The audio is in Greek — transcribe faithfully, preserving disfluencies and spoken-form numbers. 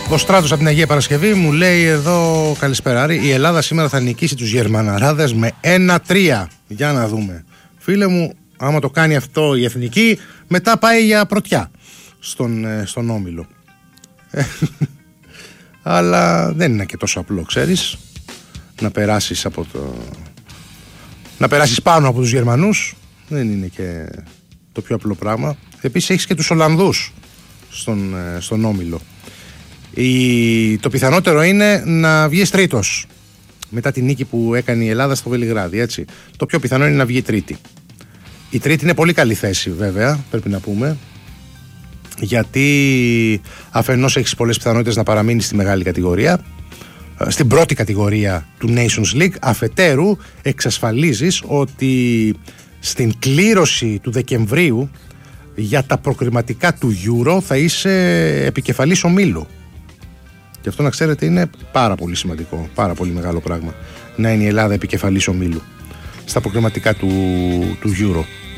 Ο Στράτος από την Αγία Παρασκευή μου λέει εδώ, καλησπέρα Άρη, η Ελλάδα σήμερα θα νικήσει τους Γερμαναράδες με ένα τρία. Για να δούμε. Φίλε μου, άμα το κάνει αυτό η Εθνική, μετά πάει για πρωτιά στον, στον Όμιλο. Αλλά δεν είναι και τόσο απλό, ξέρεις, να περάσεις από το... να περάσεις πάνω από τους Γερμανούς. Δεν είναι και το πιο απλό πράγμα. Επίσης έχεις και τους Ολλανδούς στον, στον Όμιλο. Η... Το πιθανότερο είναι να βγεις τρίτος μετά τη νίκη που έκανε η Ελλάδα στο Βελιγράδι, έτσι. Το πιο πιθανό είναι να βγει τρίτη. Η τρίτη είναι πολύ καλή θέση βέβαια, πρέπει να πούμε, γιατί αφενός έχεις πολλές πιθανότητες να παραμείνεις στη μεγάλη κατηγορία, στην πρώτη κατηγορία του Nations League, αφετέρου εξασφαλίζεις ότι στην κλήρωση του Δεκεμβρίου για τα προκριματικά του Euro θα είσαι επικεφαλής ομίλου. Και αυτό να ξέρετε είναι πάρα πολύ σημαντικό, πάρα πολύ μεγάλο πράγμα, να είναι η Ελλάδα επικεφαλής ομίλου στα προκριματικά του, του Euro.